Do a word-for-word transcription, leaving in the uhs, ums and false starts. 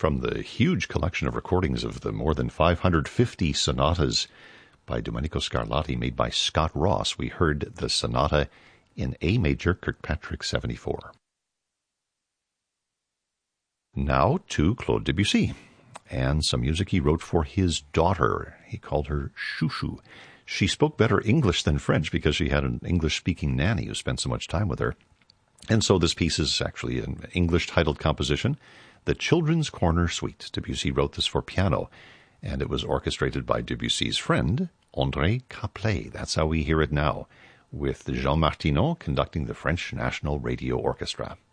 from the huge collection of recordings of the more than five hundred fifty sonatas by Domenico Scarlatti made by Scott Ross, we heard the sonata in A major, Kirkpatrick seventy-four. Now to Claude Debussy, and some music he wrote for his daughter. He called her Chouchou. She spoke better English than French because she had an English-speaking nanny who spent so much time with her. And so this piece is actually an English-titled composition, The Children's Corner Suite. Debussy wrote this for piano, and it was orchestrated by Debussy's friend, André Caplet. That's how we hear it now, with Jean Martineau conducting the French National Radio Orchestra.